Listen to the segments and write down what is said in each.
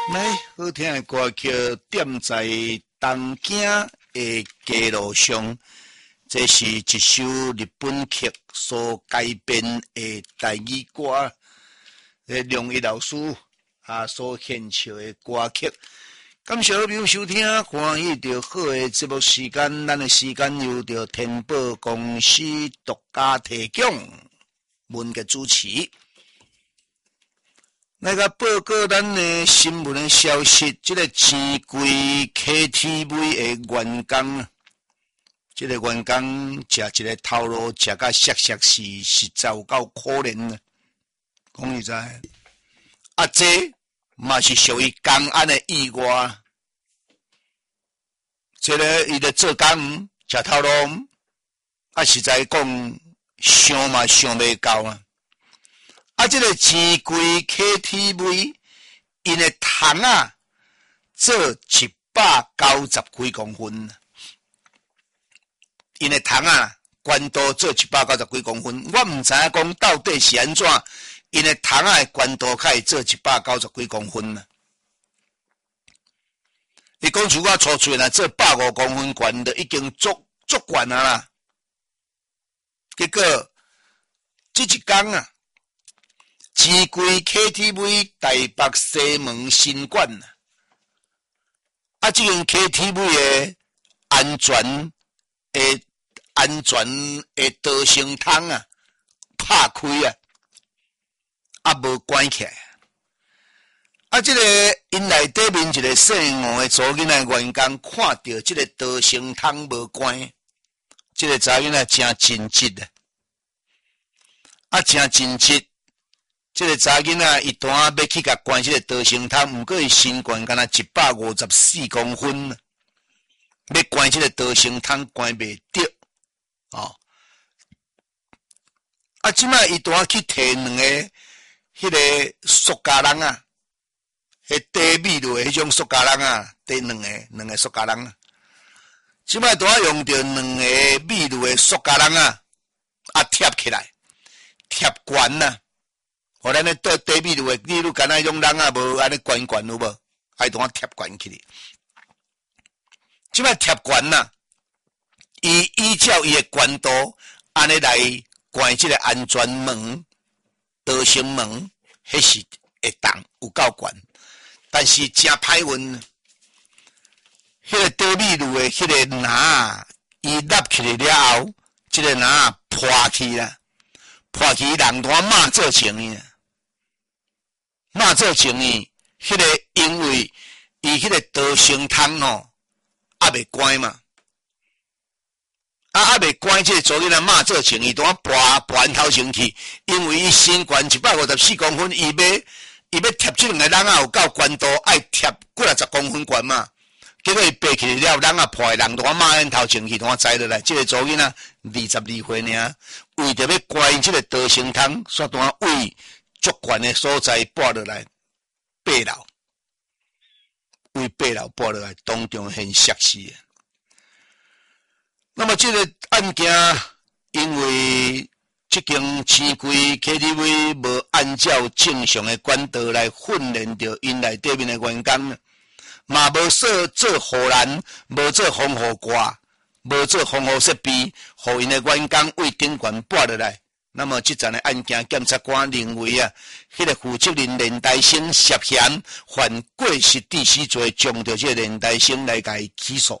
来，好听的歌曲点在东京的街路上，这是一首日本剧所改编的台语歌，梁一老师所献唱的歌曲。感谢朋友收听，欢喜着好的节目时间，咱的时间由着天宝公司独家提供，文嘅主持。那个报告咱的新闻的消息，这个钱柜 KTV 的员工，这个员工食一个头路，食甲涩涩是实在有够可怜的。讲实在，这嘛是属于公安的意外。这个伊咧做工食头路，实在讲想嘛想袂到啊。这个钱柜 KTV 因的窗做190几公分，因的窗宽度做190几公分，我唔知影讲到底是安怎，因的窗的宽度可以做190几公分呢？你讲像我初出来做105公分宽的，已经足悬啊啦。结果这一天钱柜 KTV 台北西门新馆这间 KTV 的安全的导生窗拍开无关起来。这个因内底面一个姓吴的查囡仔员工看到这个导生窗无关，这个查囡仔真真急真真急。这个查囡仔伊单要去甲关这个导生窗，毋过伊身高敢若154公分，要关这个导生窗关袂着即摆伊单去摕两个迄个塑胶人迄低密度的迄种塑胶人摕两个塑胶人即摆单用着两个密度的塑胶人贴起来，贴悬互咱咧低密度的，例如敢若迄种人无安尼悬有无？爱当贴悬起哩。即摆贴悬依照伊的悬度，安尼来关即个安全门、导生门，迄是会当有够悬。但是真歹运，迄个低密度的迄个篮伊立起来了后，即个篮破去啦，破去人单骂做情伊。骂做情伊，迄个因为伊迄个导生窗未关嘛，未关，即个昨日骂做情伊，当跋头前去，因为伊身高154公分，伊要贴这两个人有够悬度，爱贴几啊10公分悬嘛，结果伊爬起来了，人破的人当骂因头前去，当栽落来，即个昨日22岁尔，为着要关即个导生窗，煞当为足悬的所在跋落来爬楼，为爬楼跋落来，当中很熟悉。那么这个案件，因为这间钱柜 KTV 无按照正常的管道来训练着因内底面的员工，嘛无做护栏，无做防护挂，无做防护设备，互因的员工为顶悬跋落来。那么这阵的案件检察官认为迄个负责人连台生涉嫌犯过失致死罪，将着这个连台生来甲伊起诉。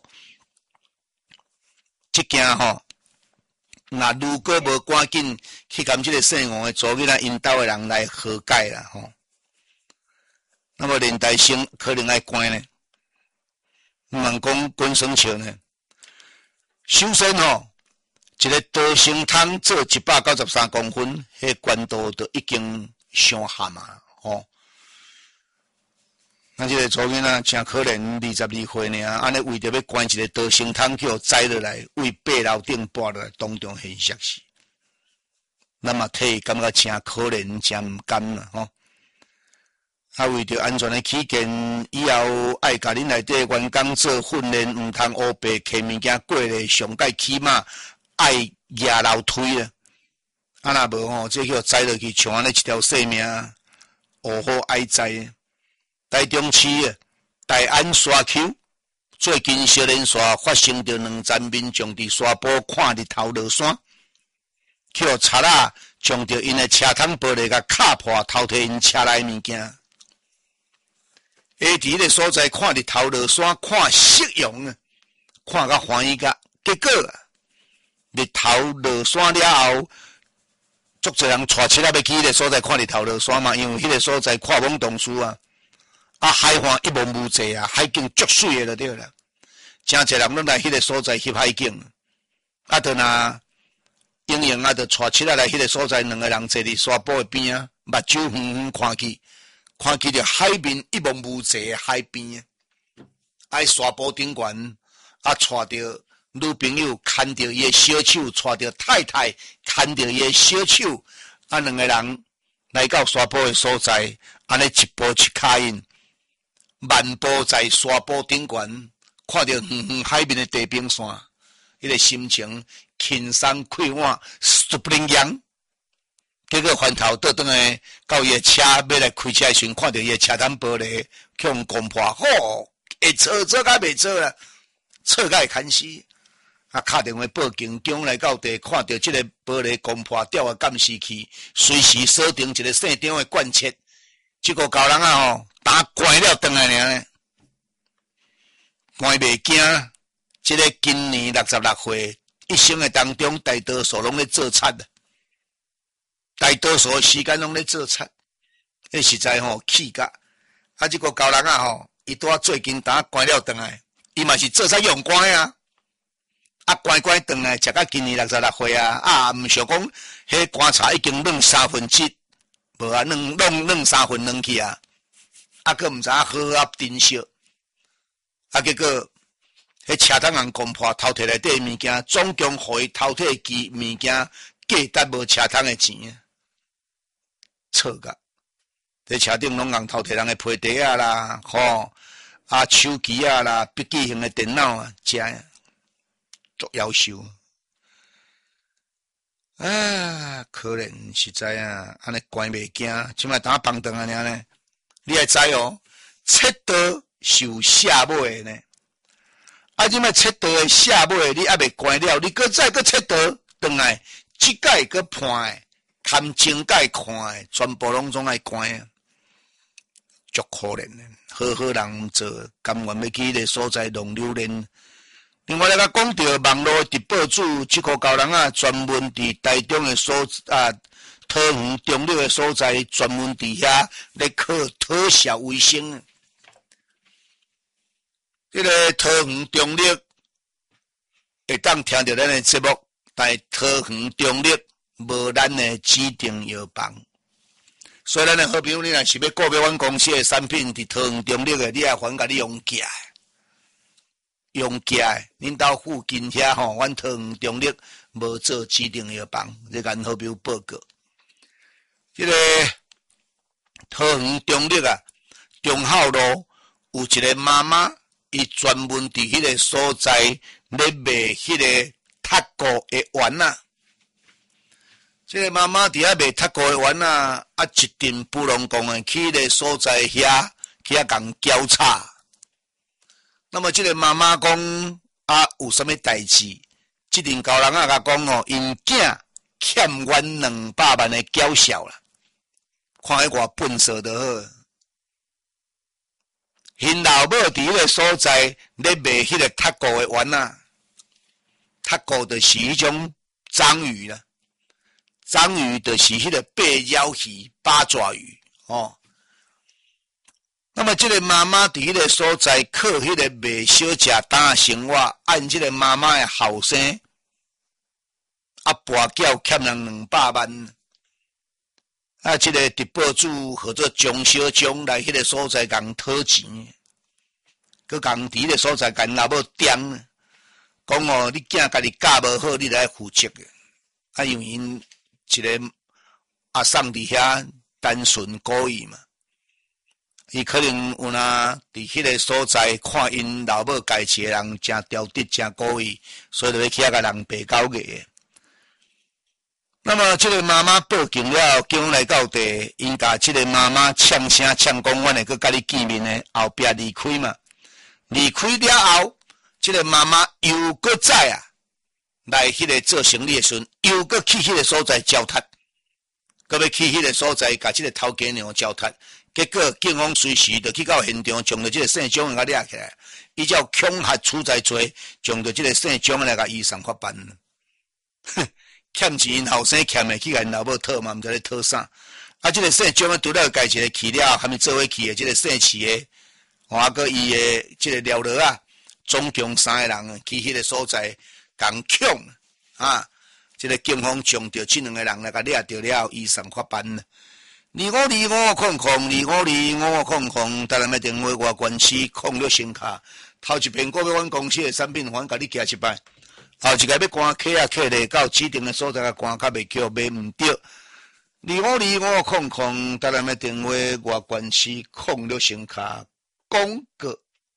这件那如果无赶紧去跟这个姓吴的查囡仔因兜的人来和解啦那么连台生可能爱关呢，问讲滚生笑呢。首先一个导生窗做193公分，迄悬度就已经伤悍那这个查囡仔真可怜，22岁尔，安尼为着要关一个导生窗，叫栽落来，为爬楼顶跋落来，当中很熟悉。那么替伊感觉真可怜，真唔甘啦为着安全的起见，以后爱甲恁内底员工做训练，唔通乌白摕物件过来，上界起码爱压楼梯若无这叫栽落去，像安尼一条性命，好哀哉。 台中市大安沙丘最近小连续发生着2站民众伫沙坡看日头落山，去互贼仔将着因的车窗玻璃甲敲破，偷摕因车内物件。下伫个所在看日头落山，看夕阳啊，看甲欢喜甲，结果日头落山了后，足侪人带车仔要去迄个所在看日头落山嘛，因为迄个所在看懵懂事啊。海岸一望无际啊，海景足水的就对了。真侪人拢来迄个所在翕海景，就若英英就带车来迄个所在，两个人坐伫沙坡的边啊，目睭远远看去着海面一望无际的海边啊，沙坡顶悬带着女朋友牵着伊的小手，带着太太牵着伊的小手，两个人来到沙坡的所在，安尼一步一脚印。漫步在沙坡顶悬，看到远远海面的地平线，迄个心情轻松快活，不灵样。结果翻头倒转来到伊的车要来开车时，看到伊的车窗玻璃去互攻破，会错甲袂错啦，错甲会砍死。打电话报警，警来到地，看到这个玻璃攻破，吊个监视器，随时锁定一个姓张的贯彻。这个高人打关了回来呢，关袂惊。这个今年66岁，一生的当中，大多数拢咧做贼的，大多数时间拢咧做贼，迄实在气甲。这个高人伊拄最近打关了回来，伊嘛是做贼用关啊。关回来，食到今年66岁啊，毋想讲，迄棺材已经弄1/3，无啊，弄3/2去啊。佫毋知好好珍惜，结果迄车窗人攻破，偷摕内底物件，总共互伊偷摕其物件，价值无车窗的钱，错甲！伫车顶拢人偷摕人的皮袋啊啦，手机啊啦，笔记型的电脑啊，遮足夭寿。可怜实在啊，安尼关袂惊，即摆打放长啊呢？你会知切刀是有下尾的呢。即摆切刀的下尾，你还未关了，你再切刀转来，即届个判的，看前届看的，全部拢总爱关啊，足可怜的。好人毋做，甘愿要去迄个所在弄榴莲。另外来甲讲到网络直播主，即个高人专门伫台中的桃园中立的所在，专门伫遐咧靠讨笑为生。这个桃园中立会当听到咱的节目，但桃园中立无咱的指定药房。所以咱的好朋友，你若是要购买阮公司的产品，伫桃园中立的，你也还甲你用价。恁兜附近遐阮桃园中立无做指定药房，你甲好朋友报告。这个桃园中立中孝路有一个妈妈，伊专门伫迄个所在咧卖迄个塔古的丸啊。这个妈妈伫遐卖塔古的丸啊，一阵不拢讲的去迄个所在遐去共交叉。那么这个妈妈讲有啥物代志？这阵高人甲讲因囝欠阮200万的缴销啦。看迄偌笨拙就好。因老母伫迄个所在咧卖迄个塔古的丸啊，塔古就是迄种章鱼啦，章鱼就是迄个八爪鱼、八爪鱼那么这个妈妈伫迄个所在靠迄个卖小食当生活，按这个妈妈的后生跋筊欠人200万。这个直播主或者张小江来迄个所在共讨钱，佮共伫迄个所在共老母点，讲你囝家己教无好，你来负责嘅。因为因一个阿送伫遐单纯故意嘛，伊可能有若伫迄个所在看因老母家饲的人真刁滴真故意，所以就要去遐甲人白交嘅。 那么这个妈妈报警了，警方来到地，因甲这个妈妈呛声呛讲，我会去甲你见面呢，后壁离开嘛。离开了后，这个妈妈又搁再来迄个做生意的时阵，又搁去迄个所在交摊，搁要去迄个所在，甲这个头家娘交摊。结果警方随时就去到现场，将着这个姓蒋的甲抓起来，依照恐吓处在罪，将着这个姓蒋的来甲移送法办。欠钱后生欠的去甲因老母讨嘛，毋知咧讨啥。啊，这个姓蒋的除了家一个去了，还没做伙去的这个姓徐的，啊，个伊的这个廖落啊，总共3个人去迄个所在共抢啊。这个警方将着这2个人来甲抓着了，移送法办。252500252500，台南的电话外关市06新卡，头一遍过要阮公司的产品还甲你寄一摆，后一个要关客啊客咧，到指定的所在甲关较袂扣买毋着。252500，台南的电话外关市06新卡，广告。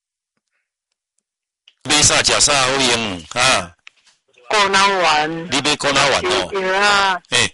买啥食啥好用啊？ 过脑丸。 你买过脑丸哦？ 对啊。 嘿。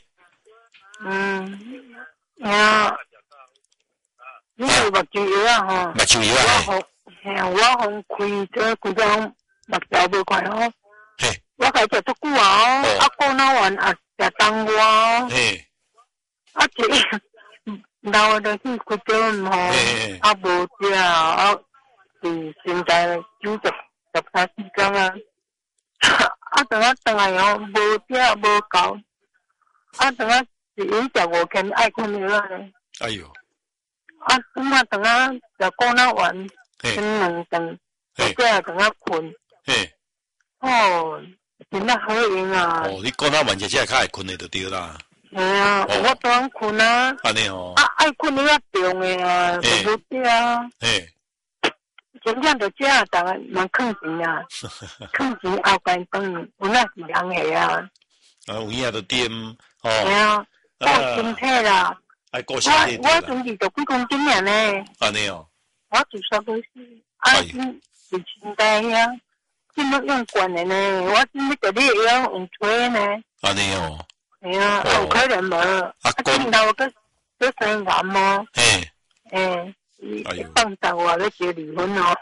呀，你有目睭药啊吼？ 目睭药啊？ 我互开这规个目睭无快哦。 嘿。 我甲伊食足久啊哦，啊过脑丸也食当我哦。 嘿。 啊这老的去开刀毋好，啊无食啊，是现在93天啊。啊等下回来哦，无食无够，啊等下。是因食5天爱困药咧。 哎呦！ 啊，等下食过脑丸，先2顿，或者等下困。 嘿。 哦，真啊好用啊！ 哦，你过脑丸只较会困的就对啦。 系啊，我当困啊。 安尼哦。 啊，爱困你较重的啊，就无食啊。 嘿。 真正就食，当然蛮囥钱啊，囥钱后间当然有那是人下啊。 啊，有影就点哦。 系啊。顾身体啦， 顾身体我总是就几公斤尔呢。 安尼哦。 我就差不多是，是现在呀，怎么用管的呢？我怎么个你要用吹呢？ 安尼哦。 系啊，有可能无。啊，今头个生癌哦。 嘿。 伊放手我要结离婚哦。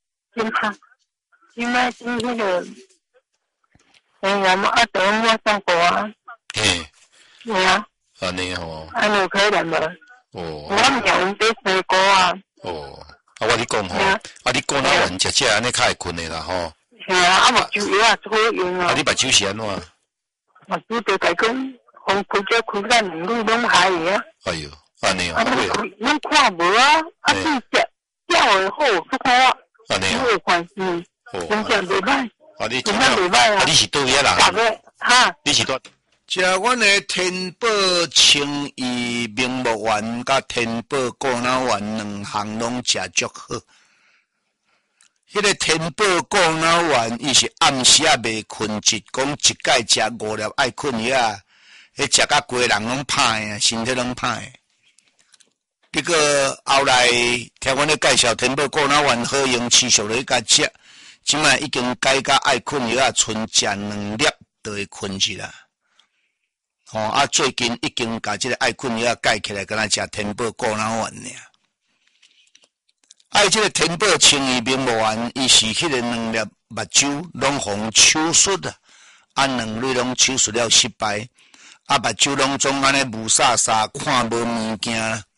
今摆迄个生癌啊，等我上过啊。 嘿。 系啊。 安尼吼， 安有可能无？ 哦， 我唔用啲水果啊。 哦，啊，我你讲吼，啊，你过脑丸食安尼较会困的啦吼。 系啊，啊目睭药也好用啊。 啊，你目睭是安怎？ 目睭就甲讲，红开只开咱两路拢害个啊。 哎呦，安尼哦， 拢看无啊，啊，你食会好，不看我。 安尼哦。 有关系，真正袂歹。 啊，你真正袂歹啊。 啊，你是倒位人？ 大个哈？ 你是倒？ 食阮的天宝清益明目丸甲天宝过脑丸2项拢食足好。迄个天宝过脑丸，伊是暗时啊袂困，讲一盖食5粒爱困药，迄食甲规人拢歹啊，身体拢歹。结果后来听阮咧介绍天宝过脑丸好用，持续咧甲食，即摆已经改甲爱困药剩食2粒就会困去啦。啊，最近已经把这个爱困药改起来，跟他食天宝过脑丸尔。这个天宝清益明目丸，伊是迄个2粒目睭拢互手术的，啊2粒拢手术了失败，啊目睭拢总安尼雾煞煞，看无物件。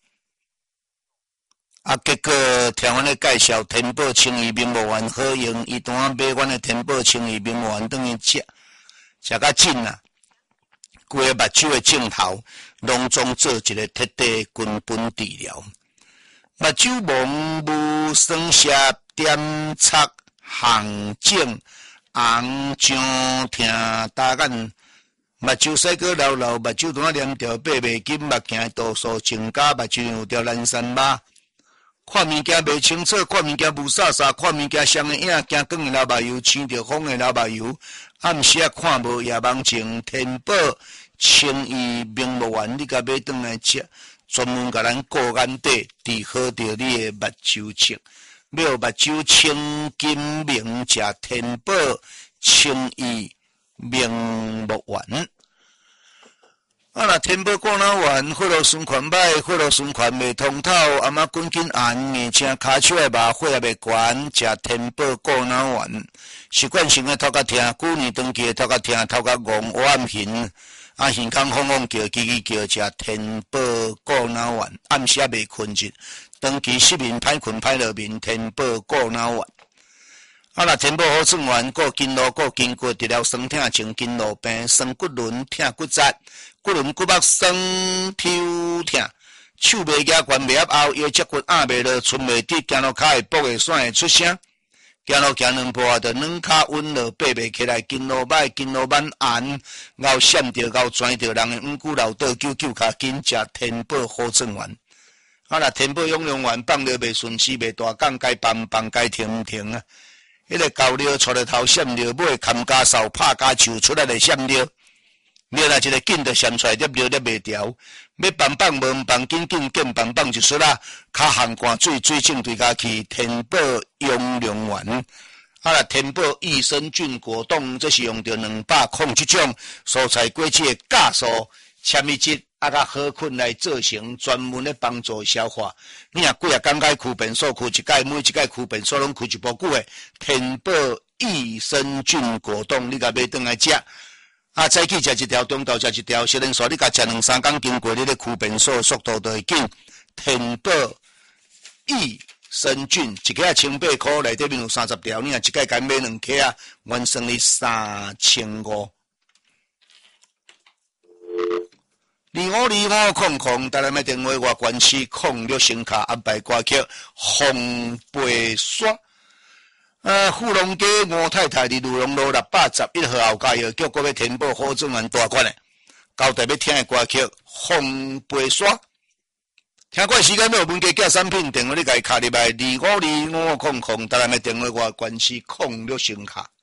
啊，结果听阮咧介绍天宝清益明目丸好用，伊当买阮的天宝清益明目丸等于食较紧啊。规个目睭的镜头，拢总做一个彻底根本治疗。目睭蒙雾、酸涩、点擦、红肿、红肿、疼、大眼，目睭洗过流流，目睭单连条爬袂紧，目镜度数增加，目睭有条蓝山疤，看物件袂清楚，看物件雾煞煞，看物件双影影，惊光的老目油，青着风的老目油，暗时啊看无夜盲症，天宝清益明目丸，你甲买转来食，专门甲咱顾眼底，治好着你的目睭青。要目睭清金明，食天宝清益明目丸。 啊，若天宝过脑丸，血路循环歹，血路循环袂通透，阿妈滚紧按，而且骹手诶麻血也袂悬，食天宝过脑丸。习惯性诶头壳疼，旧年长期诶头壳疼，头壳戆黑暗形，啊，耳孔晃晃叫，叽叽叫，食天宝过脑丸，暗时也袂困着，长期失眠歹困歹落眠，天宝过脑丸。啊！若天宝好转完，过筋络过筋骨，治疗酸痛症、筋络病、酸骨轮、疼骨折、骨轮骨膜酸抽痛，手袂举悬袂合后，腰脊骨压袂落，寸袂直，行路骹会跛会甩会出声，行路行两步啊，就软骹稳落，爬袂起来，筋络歹，筋络慢按，咬闪着，咬拽着，人会五骨流倒，救骹紧食天宝好转丸。啊！若天宝养养丸放了袂顺时，袂大讲，该放该停停啊。迄个狗尿出来头闪尿，尾砍家扫拍家树出来就闪尿，尿来一个紧就闪出来，尿尿袂调，要放无放，紧紧放就出啦，骹含汗水，水肿对家去，天宝养良丸。啊啦，天宝益生菌果冻，这是用着207种蔬菜果子的酵素、纤维质。啊，甲好菌来做成，专门咧帮助消化。你若几啊工解驱便所，驱一解，每一解驱便所拢驱一包久诶。天宝益生菌果冻，你甲买转来食。啊，早起食一条，中昼食一条，虽然说你甲食2-3工经过，你咧驱便所速度就会紧。天宝益生菌一个1,800块，内底面有30条，你若一个甲买2克啊，完成你3,500。252500，台南的电话外关市06声卡安排歌曲《红白沙》。富隆街吴太太伫鲁龙路611号后街叫各位天宝好转丸大款的，交代要听的歌曲《红白沙》。听过时间要有文家寄产品，电话你家卡入来252500，台南的电话外关市06声卡。